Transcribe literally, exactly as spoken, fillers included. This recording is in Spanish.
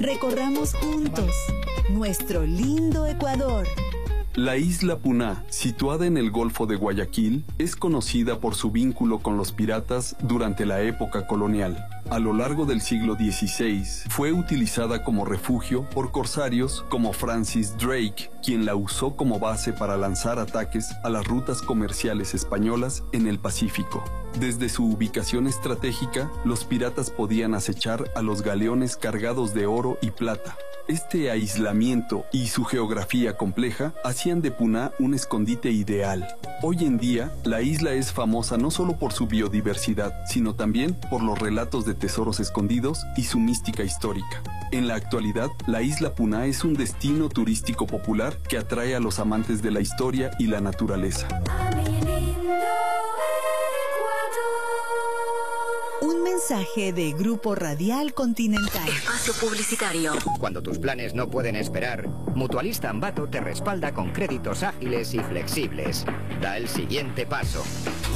Recorramos juntos nuestro lindo Ecuador. La isla Puná, situada en el Golfo de Guayaquil, es conocida por su vínculo con los piratas durante la época colonial. A lo largo del siglo dieciséis, fue utilizada como refugio por corsarios como Francis Drake, quien la usó como base para lanzar ataques a las rutas comerciales españolas en el Pacífico. Desde su ubicación estratégica, los piratas podían acechar a los galeones cargados de oro y plata. Este aislamiento y su geografía compleja hacían de Puná un escondite ideal. Hoy en día, la isla es famosa no solo por su biodiversidad, sino también por los relatos de tesoros escondidos y su mística histórica. En la actualidad, la isla Puná es un destino turístico popular que atrae a los amantes de la historia y la naturaleza. Un mensaje de Grupo Radial Continental. Espacio publicitario. Cuando tus planes no pueden esperar, Mutualista Ambato te respalda con créditos ágiles y flexibles. Da el siguiente paso.